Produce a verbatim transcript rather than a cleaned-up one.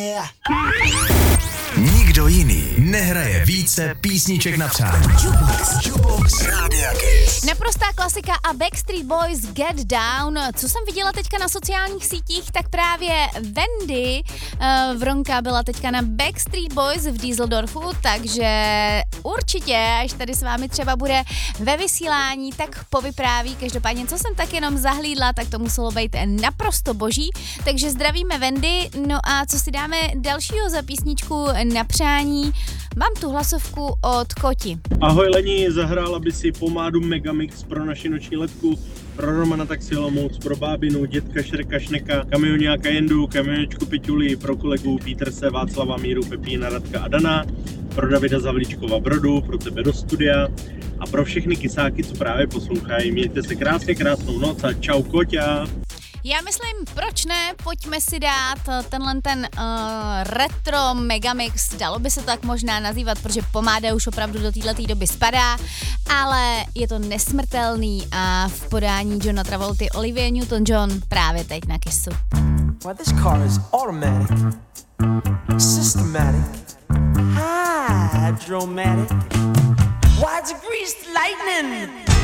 Nikdo jiný nehraje více písniček na přání. Jukebox, Jukebox Rádia Kiss. Naprostá klasika a Backstreet Boys Get Down. Co jsem viděla teďka na sociálních sítích, tak právě Wendy uh, Vronka byla teďka na Backstreet Boys v Düsseldorfu, takže určitě, až tady s vámi třeba bude ve vysílání, tak povypráví. Každopádně, co jsem tak jenom zahlídla, tak to muselo být naprosto boží. Takže zdravíme Wendy. No a co si dáme dalšího za písničku na přání? Mám tu hlasovku od Koti. Ahoj Leni, zahrála by si pomádu Megamix pro naši noční letku, pro Romana Taxi Olomouc, pro bábinu, dětka Šreka Šneka, kamioňáka Jendu, kamionečku Piťuli, pro kolegu Píterse, Václava, Míru, Pepína, Radka a Dana, pro Davida Zavlíčkova Brodu, pro tebe do studia a pro všechny kysáky, co právě poslouchají. Mějte se krásně, krásnou noc a čau Koťa. Já myslím, proč ne, pojďme si dát tenhle ten uh, retro megamix, dalo by se to tak možná nazývat, protože pomáda už opravdu do této doby spadá, ale je to nesmrtelný a v podání Johna Travolty Olivia Newton-John právě teď na Kissu. Well, this car is automatic, systematic, hydromatic. Why, it's greased lightning.